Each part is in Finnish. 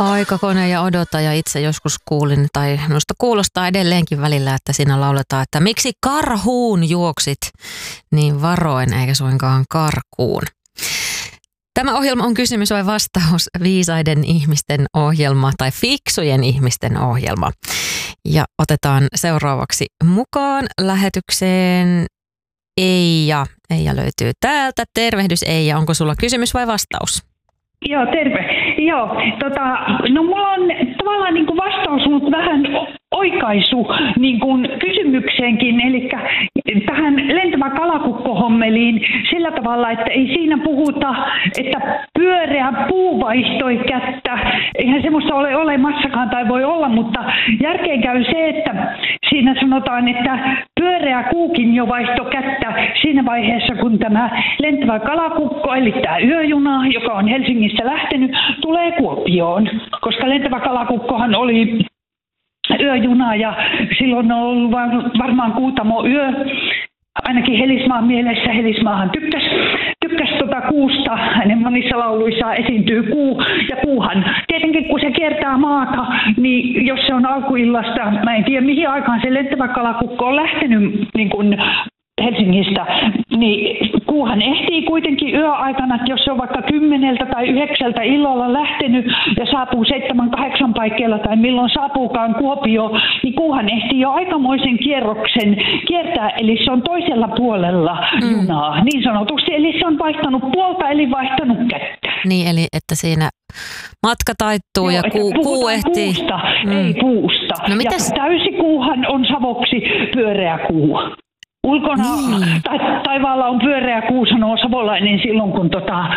Aikakone ja odota ja itse joskus kuulin, tai minusta kuulostaa edelleenkin välillä, että siinä lauletaan, että miksi karhuun juoksit niin varoin eikä suinkaan karkuun. Tämä ohjelma on kysymys vai vastaus, viisaiden ihmisten ohjelma tai fiksujen ihmisten ohjelma. Ja otetaan seuraavaksi mukaan lähetykseen Eija. Eija löytyy täältä. Tervehdys Eija, onko sulla kysymys vai vastaus? Joo, terve. Joo, no mulla on tavallaan niin kuin vastaus, mutta vähän oikaisu niin kuin kysymykseenkin, eli tähän lentävä kalakukko-hommeliin sillä tavalla, että ei siinä puhuta, että pyöreä puu vaihtoi kättä. Eihän semmoista ole olemassakaan tai voi olla, mutta järkeen käy se, että siinä sanotaan, että pyöreä kuukin jo vaihtoi kättä siinä vaiheessa, kun tämä lentävä kalakukko, eli tämä yöjuna, joka on Helsingistä lähtenyt, tulee Kuopioon, koska lentävä kalakukkohan oli yöjuna ja silloin on ollut varmaan Kuutamo yö. Ainakin Helismaan mielessä. Helismaahan tykkäs kuusta. Hänen monissa lauluissaan esiintyy kuu. Ja kuuhan tietenkin kun se kiertää maata, niin jos se on alkuillasta, mä en tiedä mihin aikaan se lentävä kalakukko on lähtenyt niin kuin Helsingistä, niin kuuhan ehtii kuitenkin yöaikana, että jos se on vaikka 10 tai 9 illalla lähtenyt ja saapuu 7-8 paikkeilla tai milloin saapuukaan Kuopioon, niin kuuhan ehtii jo aikamoisen kierroksen kiertää, eli se on toisella puolella junaa, niin sanotusti, eli se on vaihtanut puolta, eli vaihtanut kättä. Niin, eli että siinä matka taittuu ja kuu ehtii. Puusta, ei puusta. No, mitäs? Ja täysikuuhan on savoksi pyöreä kuu. Ulkona taivaalla on pyöreä kuu, sanoo savolainen silloin, kun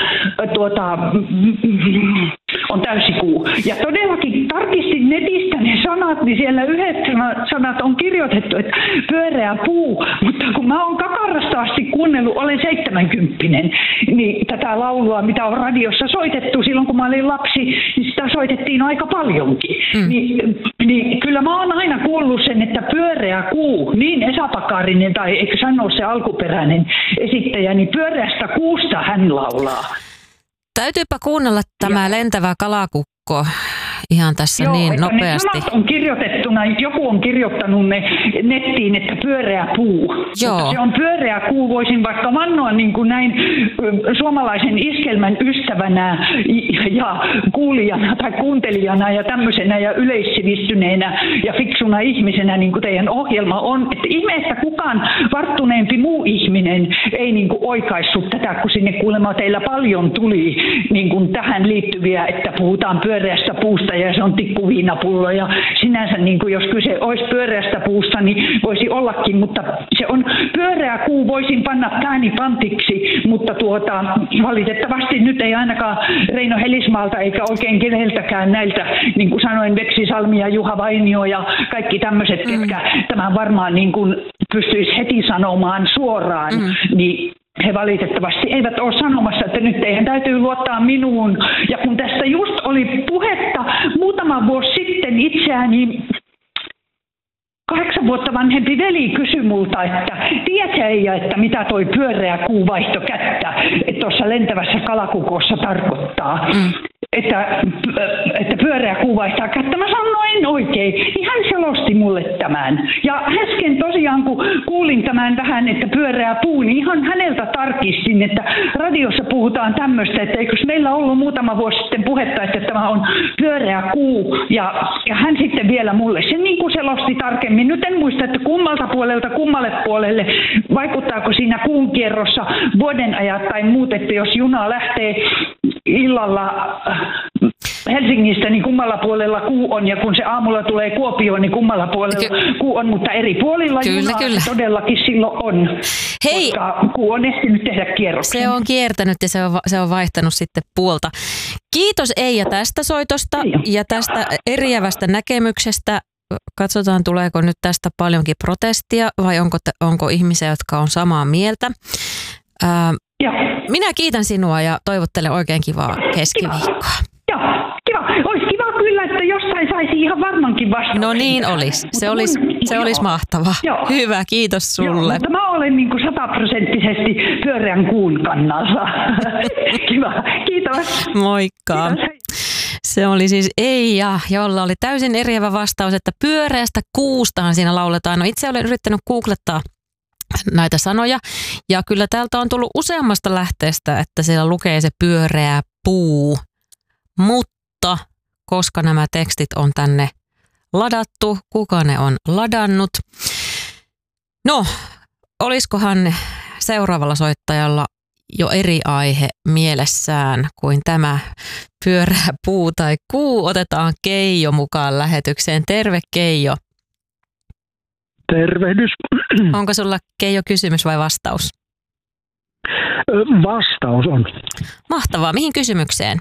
on täysikuu. Ja todellakin tarkistin netistä ne sanat, niin siellä yhdet sanat on kirjoitettu, että pyöreä puu. Mutta kun mä oon kakarasta asti kuunnellut, olen 70, niin tätä laulua, mitä on radiossa soitettu silloin, kun mä olin lapsi, niin sitä soitettiin aika paljonkin. Niin kyllä mä oon aina kuullut sen, että pyöreä kuu, niin Esa Pakarinen tai eikö sanoa se alkuperäinen esittäjä, niin pyöreästä kuusta hän laulaa. Täytyypä kuunnella tämä lentävä kalakukko ihan tässä niin nopeasti. Ne on kirjoitettuna, joku on kirjoittanut ne nettiin, että pyöreä puu. Joo. Mutta se on pyöreä kuu, voisin vaikka vannoa niin kuin näin suomalaisen iskelmän ystävänä ja kuulijana tai kuuntelijana ja tämmöisenä ja yleissivistyneenä ja fiksuna ihmisenä, niin kuin teidän ohjelma on. Että ihme, että kukaan varttuneempi muu ihminen ei niin kuin oikaissut tätä, kun sinne kuulemma teillä paljon tuli niin kuin tähän liittyviä, että puhutaan pyöreästä puusta ja se on tikkuviinapullo ja sinänsä niin kuin jos kyse olisi pyöreästä puusta, niin voisi ollakin, mutta se on pyöreä kuu, voisin panna pääni pantiksi, mutta valitettavasti nyt ei ainakaan Reino Helismaalta eikä oikein keneltäkään näiltä, niin kuin sanoin, Veksi Salmi ja Juha Vainio ja kaikki tämmöiset, ketkä tämän varmaan niin kuin pystyisi heti sanomaan suoraan, niin he valitettavasti eivät ole sanomassa, että nyt teidän täytyy luottaa minuun. Ja kun tästä just oli puhetta muutama vuosi sitten itseäni 8 vuotta vanhempi veli kysyi multa, että tiedätkö Eija, että mitä toi pyöreä kuu vaihto kättä tuossa lentävässä kalakukossa tarkoittaa? Että pyöreä kuu vaihtaa kättä. Mä sanoin oikein, niin hän selosti mulle tämän. Ja äsken tosiaan, kun kuulin tämän vähän, että pyöreä puu, niin ihan häneltä tarkistin, että radiossa puhutaan tämmöistä, että eikö meillä ollut muutama vuosi sitten puhetta, että tämä on pyöreä kuu. Ja hän sitten vielä mulle sen niin kuin selosti tarkemmin. Nyt en muista, että kummalta puolelta kummalle puolelle, vaikuttaako siinä kuun kierrossa vuodenajat tai muut, että jos juna lähtee illalla Helsingistä, niin kummalla puolella kuu on, ja kun se aamulla tulee Kuopioon, niin kummalla puolella kuu on, mutta eri puolilla junaa todellakin silloin on. Hei, koska kuu on ehtinyt tehdä kierroksen. Se on kiertänyt ja se on vaihtanut sitten puolta. Kiitos Eija tästä soitosta ja tästä eriävästä näkemyksestä. Katsotaan, tuleeko nyt tästä paljonkin protestia vai onko ihmisiä, jotka on samaa mieltä. Minä kiitän sinua ja toivottelen oikein kivaa keskiviikkoa. Joo, kiva. Olisi kiva kyllä, että jostain saisi ihan varmankin vastauksen. No niin olisi. Se olisi mahtavaa. Joo. Hyvä, kiitos sulle. Mutta mä olen niin kuin 100% pyöreän kuun kannalla. Kiva, kiitos. Moikka. Kiitos. Se oli siis Eija, jolla oli täysin eriävä vastaus, että pyöreästä kuustaan siinä lauletaan. No itse olen yrittänyt googlettaa näitä sanoja ja kyllä täältä on tullut useammasta lähteestä, että siellä lukee se pyöreä puu, mutta koska nämä tekstit on tänne ladattu, kuka ne on ladannut? No, olisikohan seuraavalla soittajalla jo eri aihe mielessään kuin tämä pyöreä puu tai kuu? Otetaan Keijo mukaan lähetykseen. Terve Keijo. Tervehdys. Onko sulla Keijo kysymys vai vastaus? Vastaus on. Mahtavaa. Mihin kysymykseen?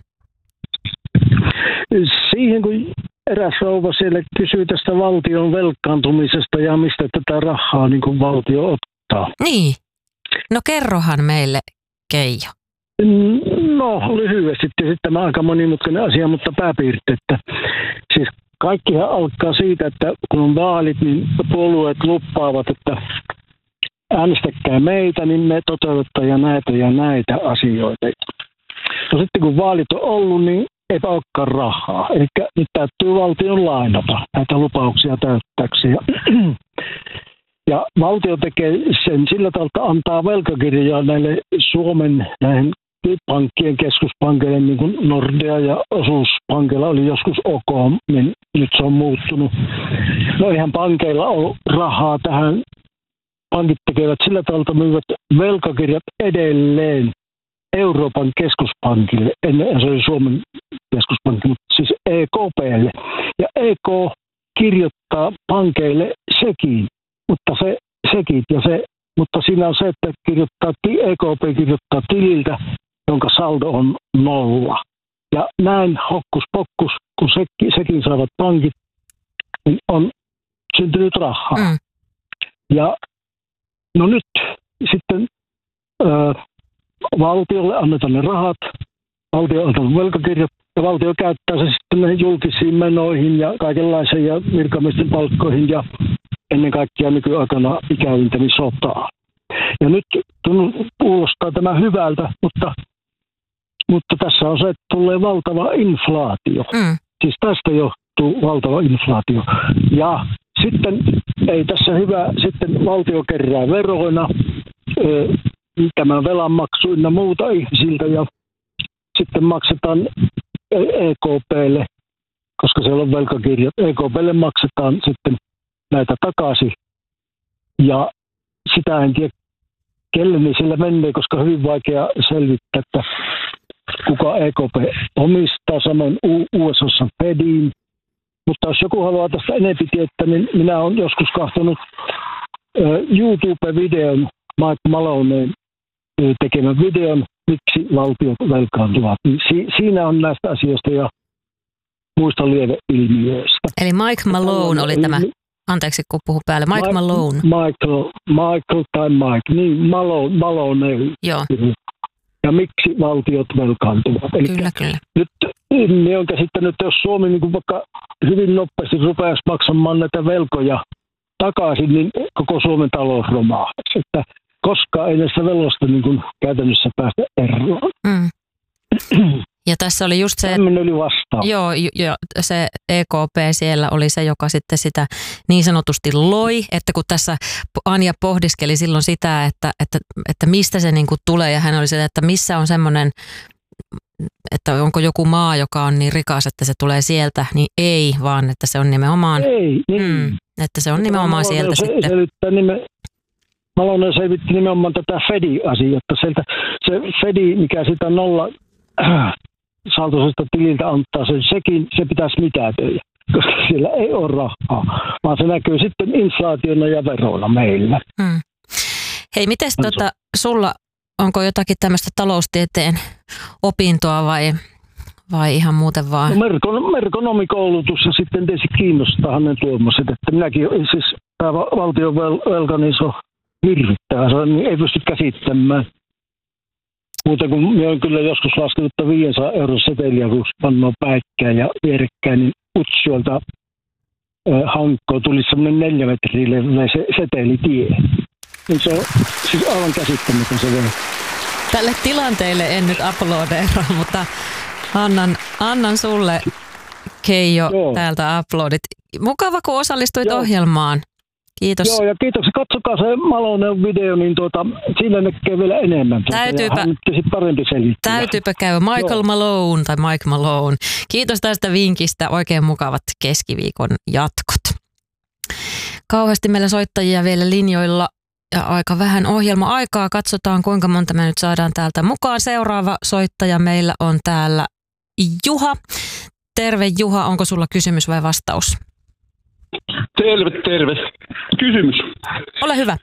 Siihen, kun eräs rouva siellä kysyy tästä valtion velkaantumisesta ja mistä tätä rahaa niin kuin valtio ottaa. Niin. No kerrohan meille, Keijo. No lyhyesti tietysti tämä aika monimutkainen asia, mutta pääpiirteettä. Siis kaikkihan alkaa siitä, että kun on vaalit, niin puolueet luppaavat, että äänestäkää meitä, niin me toteutetaan ja näitä asioita. No sitten kun vaalit on ollut, niin eipä olekaan rahaa. Eli nyt täytyy valtion lainata näitä lupauksia täyttääkseen. Ja valtio tekee sen sillä tavalla, että antaa velkakirjaa näille Suomen näihin pankkien keskuspankeille, niin kuin Nordea ja osuuspankeilla oli joskus OK, niin nyt se on muuttunut. No eihän pankeilla ole rahaa tähän. Pankit tekevät sillä tavalla, että myyvät velkakirjat edelleen Euroopan keskuspankille. Ennen se oli Suomen keskuspankki, mutta siis EKPlle. Ja EK kirjoittaa pankeille sekin. Mutta siinä on se, että EKP kirjoittaa tililtä, jonka saldo on 0. Ja näin hokkus pokkus, kun sekin saavat pankit, niin on syntynyt rahaa. Ja no nyt sitten valtiolle annetaan ne rahat, valtio antaa velkakirjat, ja valtio käyttää se sitten näihin julkisiin menoihin ja kaikenlaisiin ja virkamiesten palkkoihin ja ennen kaikkea nykyaikana ikävintä niin sotaa. Ja nyt kuulostaa tämä hyvältä, mutta tässä on se, että tulee valtava inflaatio. Siis tästä johtuu valtava inflaatio. Ja sitten ei tässä hyvä, sitten valtio kerää veroina tämän velanmaksu ynnä muuta ihmisiltä ja sitten maksetaan EKPlle, koska siellä on velkakirjat. EKPlle maksetaan sitten näitä takaisin. Ja sitä en tiedä, kelle niin sillä menee, koska on hyvin vaikea selvittää, että kuka EKP omistaa, samoin USAssa Fediin. Mutta jos joku haluaa tästä enemmän tietää, niin minä olen joskus katsonut YouTube-videon, Mike Maloneen tekemän videon, miksi valtiot velkaantuvat. Siinä on näistä asioista ja muista lieveilmiöistä. Eli Mike Malone oli tämä, anteeksi kun puhun päälle, Mike Malone. Michael tai Mike, niin Malone. Joo. Ja miksi valtiot velkaantuvat. Eli kyllä. Nyt minä olen käsittänyt, että jos Suomi niin vaikka hyvin nopeasti rupeaisi maksamaan näitä velkoja takaisin, niin koko Suomen talous romahtaisi. Että koskaan ei näistä veloista niin käytännössä päästä eroon. Ja tässä oli just se, tämmöinen oli vastaus. Joo, se EKP siellä oli se, joka sitten sitä niin sanotusti loi, että kun tässä Anja pohdiskeli silloin sitä, että mistä se niin kuin tulee, ja hän oli se, että missä on semmoinen, että onko joku maa, joka on niin rikas, että se tulee sieltä, niin ei, vaan että se on nimenomaan, että se on nimenomaan sieltä sitten. Malonen selvitti nimenomaan tätä Fedi-asiaa, että sieltä se Fedi, mikä sitä nolla saltoisesta tililtä antaa, se pitäisi mitätöidä, koska siellä ei ole rahaa, vaan se näkyy sitten inflaationa ja veroilla meillä. Hei, mites sulla, onko jotakin tämmöistä taloustieteen opintoa vai ihan muuten vaan? No, merkonomikoulutus ja sitten tietysti kiinnostaa hänen tuommoiset, että minäkin siis tämä valtion velka, niin se on hirvittää, niin ei pysty käsittämään. Muuten kun minä olen kyllä joskus laskenut, että 500 € seteliä, kun pannaan päikkään ja vierekkäin, niin Utsjoelta hankkoon tuli semmoinen 4 metriä se setelitie. Niin se on siis aivan käsittämätön se vielä. Tälle tilanteelle en nyt aplodeera, mutta annan sulle Keijo täältä uploadit. Mukava, kun osallistuit ohjelmaan. Kiitos. Joo, ja kiitos. Katsokaa se Malonen video, niin siinä näkee vielä enemmän. Täytyypä käydä. Michael Malone tai Mike Malone. Kiitos tästä vinkistä. Oikein mukavat keskiviikon jatkot. Kauheasti meillä soittajia vielä linjoilla ja aika vähän ohjelma-aikaa. Katsotaan, kuinka monta me nyt saadaan täältä mukaan. Seuraava soittaja meillä on täällä Juha. Terve Juha, onko sulla kysymys vai vastaus? Terve. Kysymys. Ole hyvä.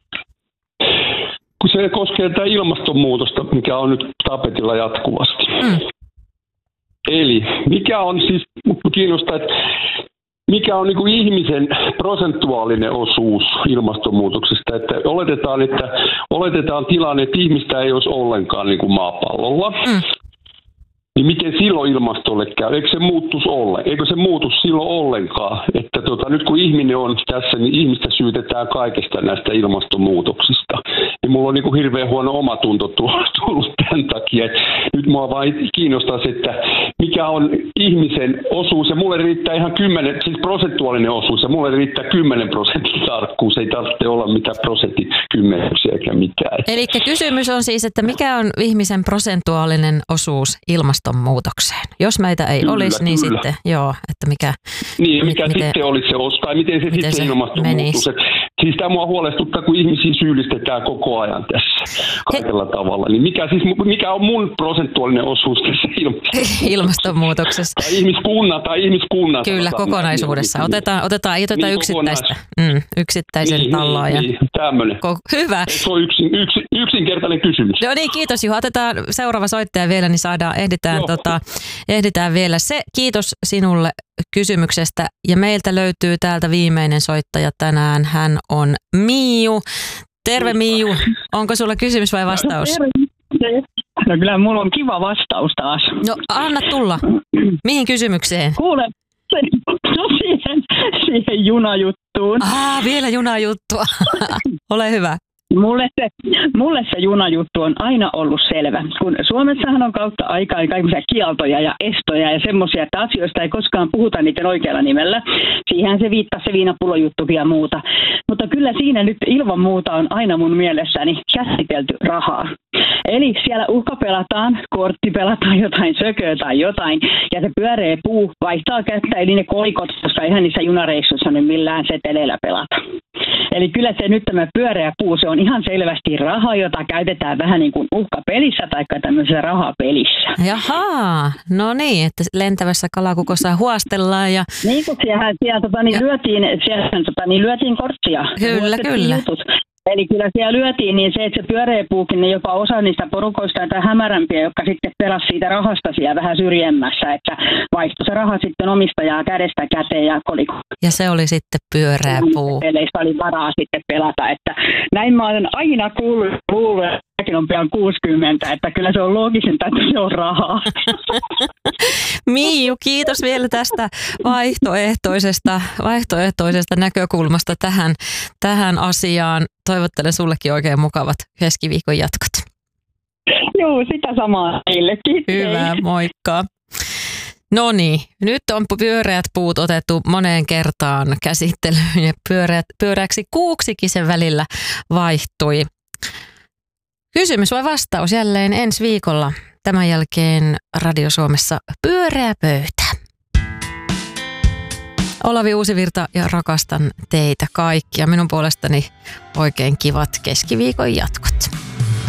Kun se koskee tätä ilmastonmuutosta, mikä on nyt tapetilla jatkuvasti. Eli mikä on siis, kiinnostaa, että mikä on niin kuin ihmisen prosentuaalinen osuus ilmastonmuutoksesta? Että oletetaan tilanne, että ihmistä ei olisi ollenkaan niin kuin maapallolla. Niin miten silloin ilmastolle käy? Eikö se muutu silloin ollenkaan? Että nyt kun ihminen on tässä, niin ihmistä syytetään kaikesta näistä ilmastonmuutoksista. Ja mulla on niin kuin hirveän huono omatunto tullut tämän takia. Nyt mua vaan kiinnostaa se, että mikä on ihmisen osuus. Ja mulle riittää ihan 10, siis prosentuaalinen osuus. Ja mulle riittää 10% tarkkuus. Ei tarvitse olla mitään prosenttikymmenyksiä eikä mitään. Eli kysymys on siis, että mikä on ihmisen prosentuaalinen osuus ilmastonmuutokseen? Jos meitä ei olisi, niin sitten että mikä... Niin, mikä sitten olisi se osa, tai miten se sitten ilmastonmuutos. Siis tämä mua huolestuttaa, kun ihmisiä syyllistetään koko ajan tässä kaikella tavalla. Niin mikä on mun prosentuaalinen osuus tässä ilmastonmuutoksessa? Tai ihmiskunnan. Kyllä, kokonaisuudessa. Otetaan yksittäisen tallaajan. Niin, tämmöinen. Hyvä. Se on yksinkertainen kysymys. No niin, kiitos Juha. Otetaan seuraava soittaja vielä, niin ehditään vielä se. Kiitos sinulle kysymyksestä. Ja meiltä löytyy täältä viimeinen soittaja tänään. Hän on Miiju. Terve Miiju. Onko sulla kysymys vai vastaus? No kyllä mulla on kiva vastaus taas. No anna tulla. Mihin kysymykseen? Kuule, siihen junajuttuun. Vielä junajuttua. Ole hyvä. Mulle se junajuttu on aina ollut selvä, kun Suomessahan on kautta aikaa kaikenlaisia kieltoja ja estoja ja semmoisia, että asioista ei koskaan puhuta niiden oikealla nimellä. Siihen se viittasi se viinapullojuttu ja muuta. Mutta kyllä siinä nyt ilman muuta on aina mun mielessäni käsitelty rahaa. Eli siellä uhkapelataan, korttipelataan jotain sököä tai jotain, ja se pyöreä puu vaihtaa kättä, eli ne kolikot, koska eihän niissä junareissuissa nyt millään seteleillä pelata. Eli kyllä se nyt tämä pyöreä puu, se on ihan selvästi raha, jota käytetään vähän niin kuin uhkapelissä tai tämmöisessä rahapelissä. Jaha, no niin, että lentävässä kalakukossa huostellaan ja... Niin, kun siellä lyötiin korttia. Kyllä. Jutut. Eli kyllä siellä lyötiin niin se, että se pyöreä puukin, niin jopa osa niistä porukoista tai hämärämpiä, jotka sitten pelasi siitä rahasta siellä vähän syrjemmässä, että vaihtoi se raha sitten omistajaa kädestä käteen ja koliko. Ja se oli sitten pyöreä puu. Peleistä oli varaa sitten pelata, että näin mä olen aina kuullut, mäkin on pian 60, että kyllä se on loogisinta, että se on rahaa. Miiju, kiitos vielä tästä vaihtoehtoisesta näkökulmasta tähän asiaan. Toivottelen sullekin oikein mukavat keskiviikon jatkot. Joo, sitä samaa teille. Kiitos. Hyvä, moikka. No niin, nyt on pyöreät puut otettu moneen kertaan käsittelyyn ja pyöreäksi kuuksikin sen välillä vaihtui. Kysymys vai vastaus jälleen ensi viikolla. Tämän jälkeen Radio Suomessa Pyöreä pöytä. Olavi Uusivirta ja rakastan teitä kaikkia. Minun puolestani oikein kivat keskiviikon jatkot.